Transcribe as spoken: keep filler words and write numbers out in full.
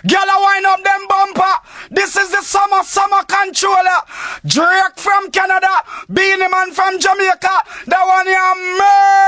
Girl, I wind up them bumper. This is the summer, summer controller. Drake from Canada, Beanie Man from Jamaica. That one here, murder.